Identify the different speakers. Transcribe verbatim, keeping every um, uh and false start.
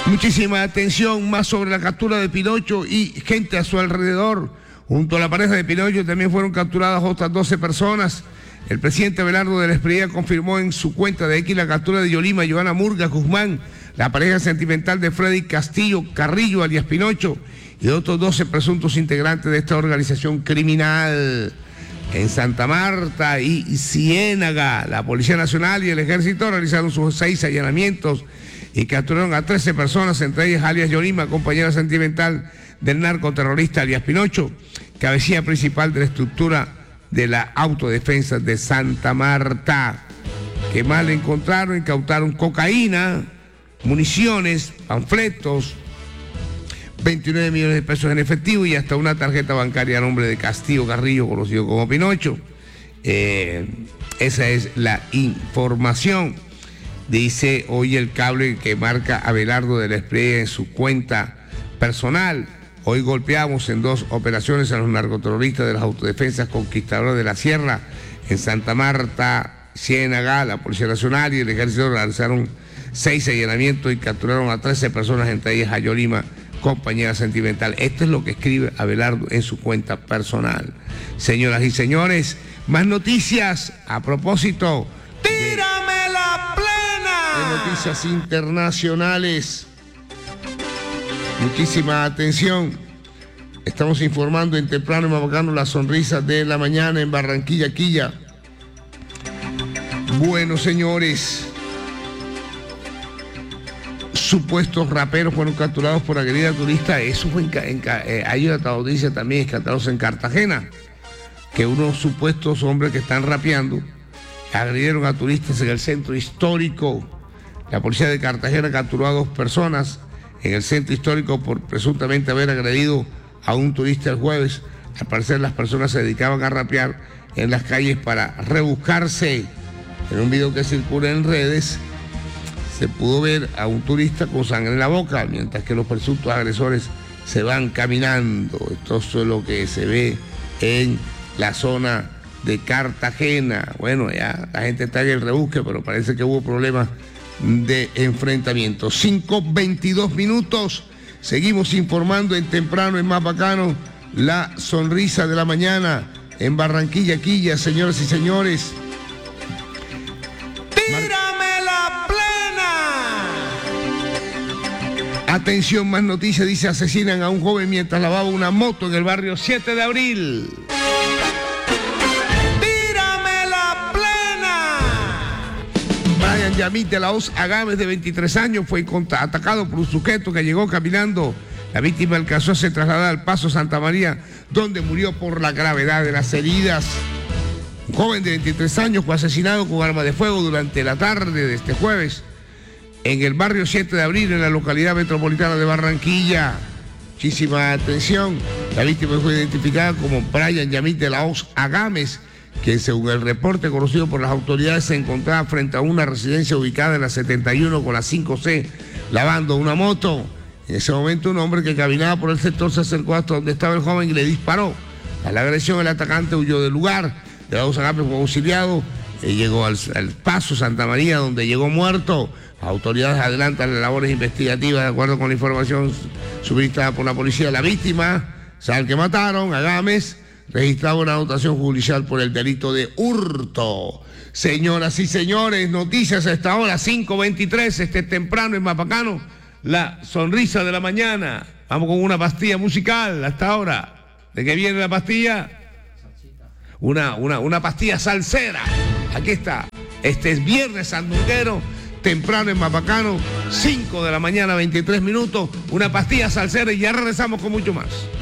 Speaker 1: Muchísima atención, más sobre la captura de Pinocho y gente a su alrededor. Junto a la pareja de Pinocho también fueron capturadas otras doce personas. El presidente Abelardo de la Espriella confirmó en su cuenta de X la captura de Yolima y Joana Murgas Guzmán, la pareja sentimental de Freddy Castillo Carrillo, alias Pinocho, y de otros doce presuntos integrantes de esta organización criminal. En Santa Marta y Ciénaga, la Policía Nacional y el Ejército realizaron sus seis allanamientos y capturaron a trece personas, entre ellas alias Yolima, compañera sentimental del narcoterrorista alias Pinocho, cabecilla principal de la estructura de la autodefensa de Santa Marta. ¿Qué más le encontraron? Incautaron cocaína, municiones, panfletos, veintinueve millones de pesos en efectivo y hasta una tarjeta bancaria a nombre de Castillo Carrillo, conocido como Pinocho. Eh, esa es la información. Dice hoy el cable que marca Abelardo de la Espriella en su cuenta personal. Hoy golpeamos en dos operaciones a los narcoterroristas de las autodefensas Conquistadores de la Sierra en Santa Marta, Ciénaga. La Policía Nacional y el Ejército realizaron seis allanamientos y capturaron a trece personas, entre ellas a Yolima, compañera sentimental. Esto es lo que escribe Abelardo en su cuenta personal. Señoras y señores, más noticias a propósito.
Speaker 2: ¡Tírame la plena!
Speaker 1: De noticias internacionales. Muchísima atención. Estamos informando en temprano y Mapacano la sonrisa de la mañana en Barranquilla, Quilla. Bueno, señores, supuestos raperos fueron capturados por agredir a turistas. Eso fue en, en, eh, hay otra audiencia también escatados en Cartagena, que unos supuestos hombres que están rapeando agredieron a turistas en el centro histórico. La policía de Cartagena capturó a dos personas en el centro histórico por presuntamente haber agredido a un turista el jueves. Al parecer las personas se dedicaban a rapear en las calles para rebuscarse. En un video que circula en redes se pudo ver a un turista con sangre en la boca, mientras que los presuntos agresores se van caminando. Esto es lo que se ve en la zona de Cartagena. Bueno, ya la gente está en el rebusque, pero parece que hubo problemas de enfrentamiento. cinco veintidós minutos. Seguimos informando en temprano en Mapacano, la sonrisa de la mañana en Barranquilla, Quilla, señoras y señores.
Speaker 2: ¡Tírame la plena!
Speaker 1: Atención, más noticias. Dice, asesinan a un joven mientras lavaba una moto en el barrio siete de abril. Brian Yamit de la Hoz Agames, de veintitrés años, fue atacado por un sujeto que llegó caminando. La víctima alcanzó a ser trasladada al Paso Santa María, donde murió por la gravedad de las heridas. Un joven de veintitrés años fue asesinado con arma de fuego durante la tarde de este jueves en el barrio siete de abril, en la localidad metropolitana de Barranquilla. Muchísima atención. La víctima fue identificada como Brian Yamit de la Hoz Agames, que según el reporte conocido por las autoridades se encontraba frente a una residencia ubicada en la setenta y uno con la cinco C, lavando una moto. En ese momento un hombre que caminaba por el sector se acercó hasta donde estaba el joven y le disparó. A la agresión el atacante huyó del lugar. De la Hoz Agames fue auxiliado y llegó al, al Paso Santa María, donde llegó muerto. Las autoridades adelantan las labores investigativas de acuerdo con la información suministrada por la policía. La víctima, saben que mataron, Agames, registraba una anotación judicial por el delito de hurto. Señoras y señores, noticias a esta hora, cinco veintitrés, este temprano en Mapacano, la sonrisa de la mañana. Vamos con una pastilla musical hasta ahora. ¿De qué viene la pastilla? Una, una, una pastilla salsera. Aquí está. Este es viernes sandunguero, temprano en Mapacano, cinco de la mañana, veintitrés minutos. Una pastilla salsera y ya regresamos con mucho más.